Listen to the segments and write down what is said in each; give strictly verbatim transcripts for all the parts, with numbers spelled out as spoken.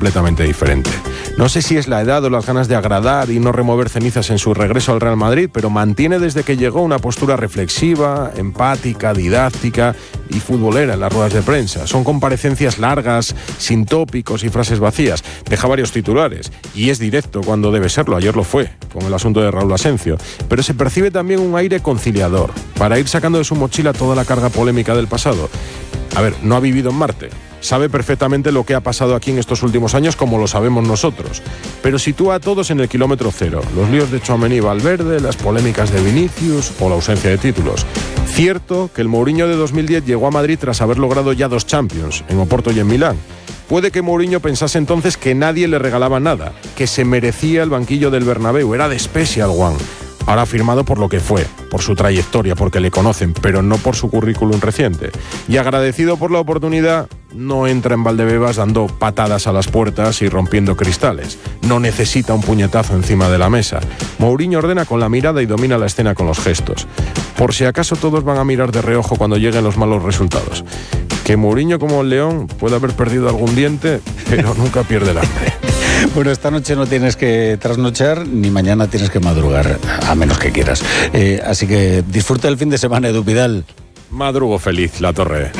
completamente diferente. No sé si es la edad o las ganas de agradar y no remover cenizas en su regreso al Real Madrid, pero mantiene desde que llegó una postura reflexiva, empática, didáctica y futbolera en las ruedas de prensa. Son comparecencias largas, sin tópicos y frases vacías. Deja varios titulares y es directo cuando debe serlo. Ayer lo fue, con el asunto de Raúl Asencio. Pero se percibe también un aire conciliador, para ir sacando de su mochila toda la carga polémica del pasado. A ver, no ha vivido en Marte. Sabe perfectamente lo que ha pasado aquí en estos últimos años, como lo sabemos nosotros. Pero sitúa a todos en el kilómetro cero. Los líos de Tchouaméni y Valverde, las polémicas de Vinicius o la ausencia de títulos. Cierto que el Mourinho de dos mil diez llegó a Madrid tras haber logrado ya dos Champions, en Oporto y en Milán. Puede que Mourinho pensase entonces que nadie le regalaba nada, que se merecía el banquillo del Bernabéu, era de Special One. Ahora ha firmado por lo que fue, por su trayectoria, porque le conocen, pero no por su currículum reciente. Y agradecido por la oportunidad, no entra en Valdebebas dando patadas a las puertas y rompiendo cristales. No necesita un puñetazo encima de la mesa. Mourinho ordena con la mirada y domina la escena con los gestos. Por si acaso todos van a mirar de reojo cuando lleguen los malos resultados. Que Mourinho, como el león, puede haber perdido algún diente, pero nunca pierde el hambre. Bueno, esta noche no tienes que trasnochar ni mañana tienes que madrugar, a menos que quieras. Eh, así que disfruta el fin de semana, Edu Pidal. Madrugo feliz, La Torre.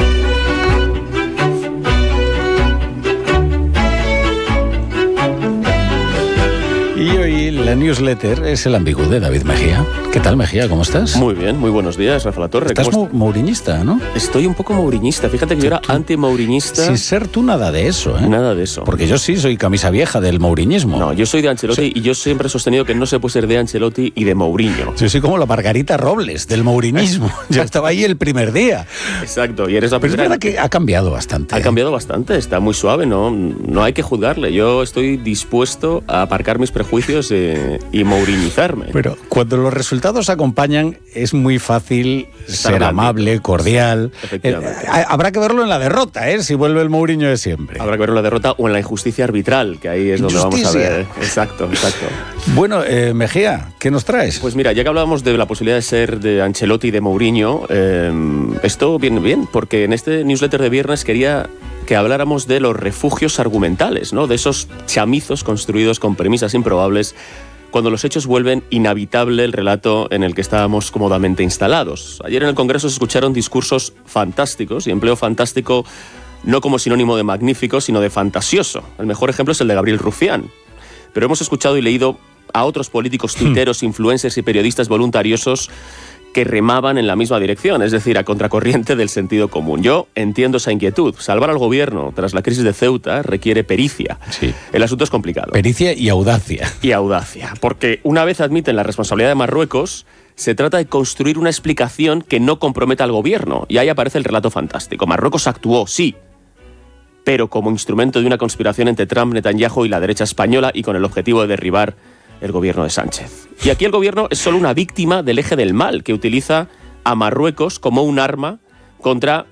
Y hoy la newsletter es el ambiguo de David Mejía. ¿Qué tal, Mejía? ¿Cómo estás? Muy bien, muy buenos días, Rafa La Torre. Estás mo- mouriñista, ¿no? Estoy un poco mouriñista. Fíjate que yo era anti-mouriñista. Sin ser tú nada de eso, ¿eh? Nada de eso. Porque yo sí soy camisa vieja del mouriñismo. No, yo soy de Ancelotti sí. Y yo siempre he sostenido que no se puede ser de Ancelotti y de Mourinho. Yo soy como la Margarita Robles del mouriñismo. Yo estaba ahí el primer día. Exacto, y eres la Pero primera. es verdad que ha cambiado bastante. Ha ¿eh? cambiado bastante, está muy suave, ¿no? No hay que juzgarle. Yo estoy dispuesto a aparcar mis prejuicios eh, y mouriñizarme. Pero cuando los resultados acompañan, es muy fácil Estar ser grande. amable, cordial. Efectivamente. Eh, habrá que verlo en la derrota, ¿eh? Si vuelve el Mourinho de siempre. Habrá que ver en la derrota o en la injusticia arbitral, que ahí es donde vamos a Injusticia. ver. Exacto, exacto. Bueno, eh, Mejía, ¿qué nos traes? Pues mira, ya que hablábamos de la posibilidad de ser de Ancelotti y de Mourinho, eh, esto viene bien, porque en este newsletter de viernes quería que habláramos de los refugios argumentales, ¿no? De esos chamizos construidos con premisas improbables cuando los hechos vuelven inhabitable el relato en el que estábamos cómodamente instalados. Ayer en el Congreso se escucharon discursos fantásticos, y empleo fantástico no como sinónimo de magnífico, sino de fantasioso. El mejor ejemplo es el de Gabriel Rufián. Pero hemos escuchado y leído a otros políticos tuiteros, influencers y periodistas voluntariosos que remaban en la misma dirección, es decir, a contracorriente del sentido común. Yo entiendo esa inquietud. Salvar al gobierno tras la crisis de Ceuta requiere pericia. Sí. El asunto es complicado. Pericia y audacia. Y audacia. Porque una vez admiten la responsabilidad de Marruecos, se trata de construir una explicación que no comprometa al gobierno. Y ahí aparece el relato fantástico. Marruecos actuó, sí, pero como instrumento de una conspiración entre Trump, Netanyahu y la derecha española, y con el objetivo de derribar el gobierno de Sánchez. Y aquí el gobierno es solo una víctima del eje del mal, que utiliza a Marruecos como un arma contra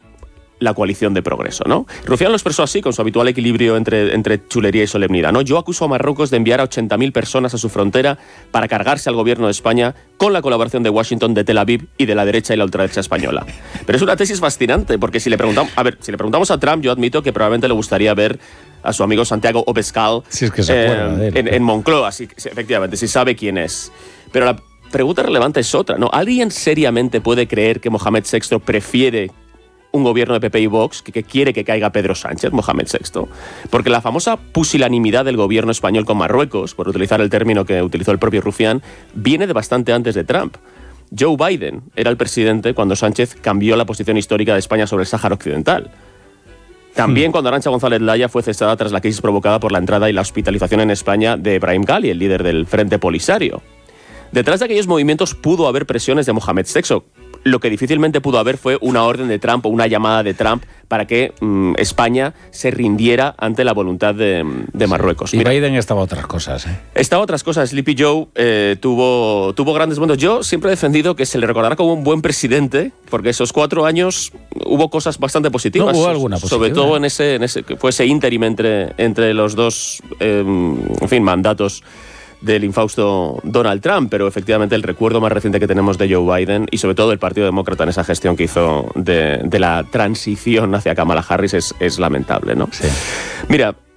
la coalición de progreso, ¿no? Rufián lo expresó así, con su habitual equilibrio entre, entre chulería y solemnidad, ¿no? Yo acuso a Marruecos de enviar a ochenta mil personas a su frontera para cargarse al gobierno de España con la colaboración de Washington, de Tel Aviv y de la derecha y la ultraderecha española. Pero es una tesis fascinante, porque si le preguntamos, a ver, si le preguntamos a Trump, yo admito que probablemente le gustaría ver a su amigo Santiago Obescal Si es que se acuerda eh, de él. en, en Moncloa, sí, sí, efectivamente, si sabe quién es. Pero la pregunta relevante es otra, ¿no? ¿Alguien seriamente puede creer que Mohamed sexto prefiere un gobierno de P P y Vox que, que quiere que caiga Pedro Sánchez, Mohamed sexto? Porque la famosa pusilanimidad del gobierno español con Marruecos, por utilizar el término que utilizó el propio Rufián, viene de bastante antes de Trump. Joe Biden era el presidente cuando Sánchez cambió la posición histórica de España sobre el Sáhara Occidental. También cuando Arantxa González Laya fue cesada tras la crisis provocada por la entrada y la hospitalización en España de Brahim Ghali, el líder del Frente Polisario. Detrás de aquellos movimientos pudo haber presiones de Mohamed sexto. Lo que difícilmente pudo haber fue una orden de Trump o una llamada de Trump para que mmm, España se rindiera ante la voluntad de, de Marruecos. Sí. Y Mira, Biden estaba a otras cosas, ¿eh? estaba otras cosas. Sleepy Joe eh, tuvo, tuvo grandes momentos. Yo siempre he defendido que se le recordará como un buen presidente, porque esos cuatro años hubo cosas bastante positivas. No, hubo alguna positiva. Sobre todo en ese, en ese, que fue ese ínterim entre, entre los dos eh, en fin, mandatos del infausto Donald Trump, pero efectivamente el recuerdo más reciente que tenemos de Joe Biden y sobre todo el Partido Demócrata en esa gestión que hizo de, de la transición hacia Kamala Harris es, es lamentable, ¿no? Sí. Mira,